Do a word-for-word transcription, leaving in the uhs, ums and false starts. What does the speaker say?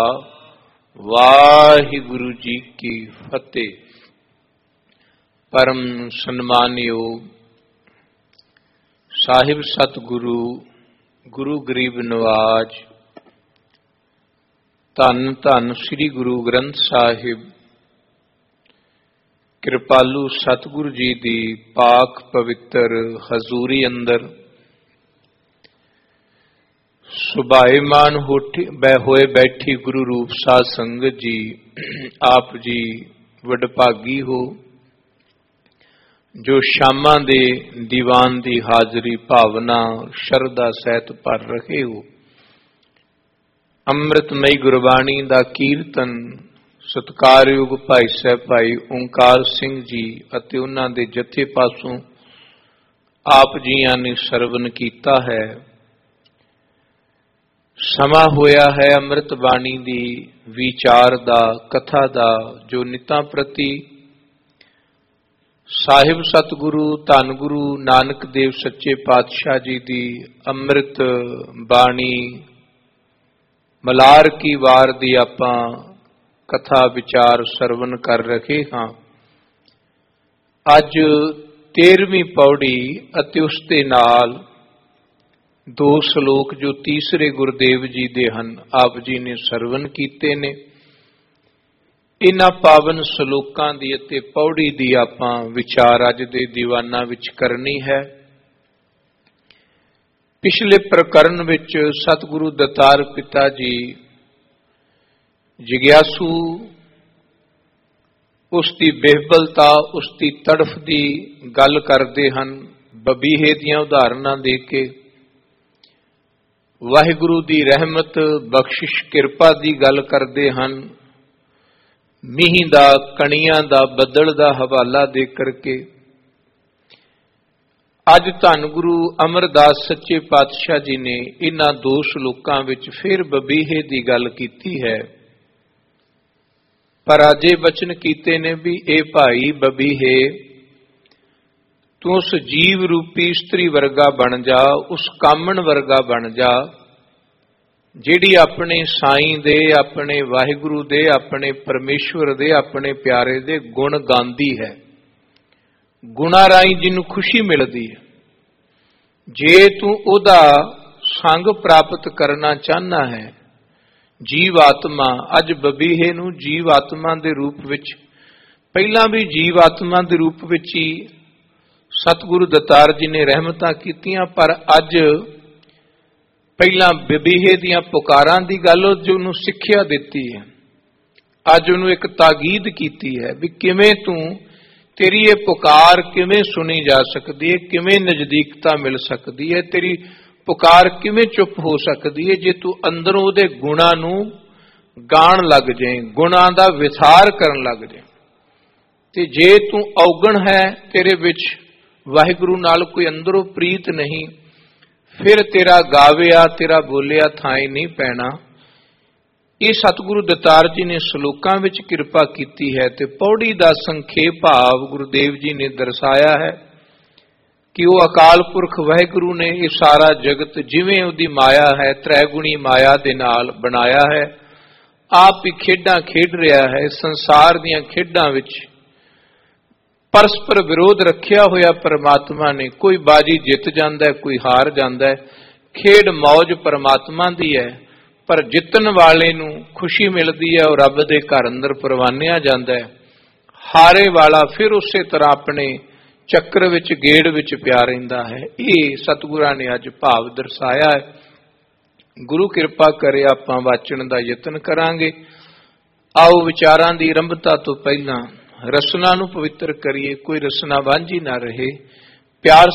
ਵਾਹਿਗੁਰੂ ਜੀ ਕੀ ਫਤਿਹ। ਪਰਮ ਸਨਮਾਨਯੋਗ ਸਾਹਿਬ ਸਤਿਗੁਰੂ ਗੁਰੂ ਗਰੀਬ ਨਵਾਜ ਧੰਨ ਧੰਨ ਸ੍ਰੀ ਗੁਰੂ ਗ੍ਰੰਥ ਸਾਹਿਬ ਕਿਰਪਾਲੂ ਸਤਿਗੁਰੂ ਜੀ ਦੀ ਪਾਕ ਪਵਿੱਤਰ ਹਜ਼ੂਰੀ ਅੰਦਰ ਸੁਭਾਏਮਾਨ ਹੋਏ ਬੈਠੀ ਗੁਰੂ ਰੂਪ ਸਾਧ ਸੰਗਤ ਜੀ, ਆਪ ਜੀ ਵਡਭਾਗੀ ਹੋ ਜੋ ਸ਼ਾਮਾਂ ਦੇ ਦੀਵਾਨ ਦੀ ਹਾਜ਼ਰੀ ਭਾਵਨਾ ਸ਼ਰਧਾ ਸਹਿਤ ਭਰ ਰਹੇ ਹੋ। ਅੰਮ੍ਰਿਤਮਈ ਗੁਰਬਾਣੀ ਦਾ ਕੀਰਤਨ ਸਤਿਕਾਰਯੋਗ ਭਾਈ ਸਾਹਿਬ ਭਾਈ ਓਂਕਾਰ ਸਿੰਘ ਜੀ ਅਤੇ ਉਹਨਾਂ ਦੇ ਜਥੇ ਪਾਸੋਂ ਆਪ ਜੀਆਂ ਨੇ ਸਰਵਨ ਕੀਤਾ ਹੈ। ਸਮਾਂ ਹੋਇਆ ਹੈ ਅੰਮ੍ਰਿਤ ਬਾਣੀ ਦੀ ਵਿਚਾਰ ਦਾ, ਕਥਾ ਦਾ, ਜੋ ਨਿਤਾਂ ਪ੍ਰਤੀ ਸਾਹਿਬ ਸਤਿਗੁਰੂ ਧੰਨ ਗੁਰੂ ਨਾਨਕ ਦੇਵ ਸੱਚੇ ਪਾਤਸ਼ਾਹ ਜੀ ਦੀ ਅੰਮ੍ਰਿਤ ਬਾਣੀ ਮਲਾਰ ਕੀ ਵਾਰ ਦੀ ਆਪਾਂ ਕਥਾ ਵਿਚਾਰ ਸਰਵਨ ਕਰ ਰਹੇ ਹਾਂ। ਅੱਜ ਤੇਰਵੀਂ ਪੌੜੀ ਅਤੇ ਉਸ ਦੇ ਨਾਲ ਦੋ ਸ਼ਲੋਕ ਜੋ ਤੀਸਰੇ ਗੁਰਦੇਵ ਜੀ ਦੇ ਹਨ, ਆਪ ਜੀ ਨੇ ਸਰਵਨ ਕੀਤੇ ਨੇ। ਇਹਨਾਂ ਪਾਵਨ ਸ਼ਲੋਕਾਂ ਦੀ ਅਤੇ ਪੌੜੀ ਦੀ ਆਪਾਂ ਵਿਚਾਰ ਅੱਜ ਦੇ ਦੀਵਾਨਾਂ ਵਿੱਚ ਕਰਨੀ ਹੈ। ਪਿਛਲੇ ਪ੍ਰਕਰਨ ਵਿੱਚ ਸਤਿਗੁਰੂ ਦਤਾਰ ਪਿਤਾ ਜੀ ਜਿਗਿਆਸੂ ਉਸ ਦੀ ਬੇਹਬਲਤਾ, ਉਸ ਦੀ ਤੜਫ ਦੀ ਗੱਲ ਕਰਦੇ ਹਨ, ਬਬੀਹੇ ਦੀਆਂ ਉਦਾਹਰਨਾਂ ਦੇ ਕੇ ਵਾਹਿਗੁਰੂ ਦੀ ਰਹਿਮਤ ਬਖਸ਼ਿਸ਼ ਕਿਰਪਾ ਦੀ ਗੱਲ ਕਰਦੇ ਹਨ, ਮੀਂਹ ਦਾ, ਕਣੀਆਂ ਦਾ, ਬੱਦਲ ਦਾ ਹਵਾਲਾ ਦੇ ਕਰਕੇ। ਅੱਜ ਧੰਨ ਗੁਰੂ ਅਮਰਦਾਸ ਸੱਚੇ ਪਾਤਸ਼ਾਹ ਜੀ ਨੇ ਇਹਨਾਂ ਦੋ ਸ਼ਲੋਕਾਂ ਵਿੱਚ ਫਿਰ ਬਬੀਹੇ ਦੀ ਗੱਲ ਕੀਤੀ ਹੈ, ਪਰ ਅਜੇ ਬਚਨ ਕੀਤੇ ਨੇ ਵੀ ਇਹ ਭਾਈ ਬਬੀਹੇ ਤੂੰ ਉਸ ਜੀਵ ਰੂਪੀ ਇਸਤਰੀ ਵਰਗਾ ਬਣ ਜਾ, ਉਸ ਕਾਮਣ ਵਰਗਾ ਬਣ ਜਾ ਜਿਹੜੀ ਆਪਣੇ ਸਾਈਂ ਦੇ, ਆਪਣੇ ਵਾਹਿਗੁਰੂ ਦੇ, ਆਪਣੇ ਪਰਮੇਸ਼ਵਰ ਦੇ, ਆਪਣੇ ਪਿਆਰੇ ਦੇ ਗੁਣ ਗਾਉਂਦੀ ਹੈ। ਗੁਣਾਂ ਰਾਹੀਂ ਜਿਹਨੂੰ ਖੁਸ਼ੀ ਮਿਲਦੀ ਹੈ। ਜੇ ਤੂੰ ਉਹਦਾ ਸੰਗ ਪ੍ਰਾਪਤ ਕਰਨਾ ਚਾਹੁੰਦਾ ਹੈ, ਜੀਵ ਆਤਮਾ, ਅੱਜ ਬਬੀਹੇ ਨੂੰ ਜੀਵ ਆਤਮਾ ਦੇ ਰੂਪ ਵਿੱਚ, ਪਹਿਲਾਂ ਵੀ ਜੀਵ ਆਤਮਾ ਦੇ ਰੂਪ ਵਿੱਚ ਹੀ ਸਤਿਗੁਰੂ ਦਤਾਰ ਜੀ ਨੇ ਰਹਿਮਤਾਂ ਕੀਤੀਆਂ, ਪਰ ਅੱਜ ਪਹਿਲਾਂ ਬਬੀਹੇ ਦੀਆਂ ਪੁਕਾਰਾਂ ਦੀ ਗੱਲ ਜੋ ਉਹਨੂੰ ਸਿੱਖਿਆ ਦਿੱਤੀ ਹੈ, ਅੱਜ ਉਹਨੂੰ ਇੱਕ ਤਾਕੀਦ ਕੀਤੀ ਹੈ ਵੀ ਕਿਵੇਂ ਤੂੰ, ਤੇਰੀ ਇਹ ਪੁਕਾਰ ਕਿਵੇਂ ਸੁਣੀ ਜਾ ਸਕਦੀ ਹੈ, ਕਿਵੇਂ ਨਜ਼ਦੀਕਤਾ ਮਿਲ ਸਕਦੀ ਹੈ, ਤੇਰੀ ਪੁਕਾਰ ਕਿਵੇਂ ਚੁੱਪ ਹੋ ਸਕਦੀ ਹੈ ਜੇ ਤੂੰ ਅੰਦਰੋਂ ਉਹਦੇ ਗੁਣਾਂ ਨੂੰ ਗਾਣ ਲੱਗ ਜਾਏ, ਗੁਣਾਂ ਦਾ ਵਿਸਾਰ ਕਰਨ ਲੱਗ ਜਾਏ। ਤੇ ਜੇ ਤੂੰ ਔਗਣ ਹੈ, ਤੇਰੇ ਵਿੱਚ ਵਾਹਿਗੁਰੂ ਨਾਲ ਕੋਈ ਅੰਦਰੋਂ ਪ੍ਰੀਤ ਨਹੀਂ, ਫਿਰ ਤੇਰਾ ਗਾਵਿਆ, ਤੇਰਾ ਬੋਲਿਆ ਥਾਂ ਨਹੀਂ ਪੈਣਾ। ਇਹ ਸਤਿਗੁਰੂ ਦਤਾਰ ਜੀ ਨੇ ਸ਼ਲੋਕਾਂ ਵਿੱਚ ਕਿਰਪਾ ਕੀਤੀ ਹੈ ਤੇ ਪੌੜੀ ਦਾ ਸੰਖੇਪ ਭਾਵ ਗੁਰਦੇਵ ਜੀ ਨੇ ਦਰਸਾਇਆ ਹੈ ਕਿ ਉਹ ਅਕਾਲ ਪੁਰਖ ਵਾਹਿਗੁਰੂ ਨੇ ਇਹ ਸਾਰਾ ਜਗਤ ਜਿਵੇਂ ਉਹਦੀ ਮਾਇਆ ਹੈ, ਤ੍ਰੈਗੁਣੀ ਮਾਇਆ ਦੇ ਨਾਲ ਬਣਾਇਆ ਹੈ, ਆਪ ਹੀ ਖੇਡਾਂ ਖੇਡ ਰਿਹਾ ਹੈ। ਸੰਸਾਰ ਦੀਆਂ ਖੇਡਾਂ ਵਿੱਚ ਪਰਸਪਰ ਵਿਰੋਧ ਰੱਖਿਆ ਹੋਇਆ ਪਰਮਾਤਮਾ ਨੇ, ਕੋਈ ਬਾਜੀ ਜਿੱਤ ਜਾਂਦਾ ਹੈ, ਕੋਈ ਹਾਰ ਜਾਂਦਾ ਹੈ। ਖੇਡ ਮੌਜ ਪਰਮਾਤਮਾ ਦੀ ਹੈ, ਪਰ ਜਿੱਤਣ ਵਾਲੇ ਨੂੰ ਖੁਸ਼ੀ ਮਿਲਦੀ ਹੈ, ਉਹ ਰੱਬ ਦੇ ਘਰ ਅੰਦਰ ਪ੍ਰਵਾਨਿਆ ਜਾਂਦਾ ਹੈ। ਹਾਰੇ ਵਾਲਾ ਫਿਰ ਉਸੇ ਤਰ੍ਹਾਂ ਆਪਣੇ ਚੱਕਰ ਵਿੱਚ, ਗੇੜ ਵਿੱਚ ਪਿਆ ਰਹਿੰਦਾ ਹੈ। ਇਹ ਸਤਿਗੁਰਾਂ ਨੇ ਅੱਜ ਭਾਵ ਦਰਸਾਇਆ ਹੈ। ਗੁਰੂ ਕਿਰਪਾ ਕਰੇ ਆਪਾਂ ਵਾਚਣ ਦਾ ਯਤਨ ਕਰਾਂਗੇ। ਆਓ ਵਿਚਾਰਾਂ ਦੀ ਆਰੰਭਤਾ ਤੋਂ ਪਹਿਲਾਂ ਰਸਨਾ ਨੂੰ ਪਵਿੱਤਰ ਕਰੀਏ, ਕੋਈ ਰਸਨਾ ਵਾਂਝੀ ਨਾ ਰਹੇ। ਪਿਆਰ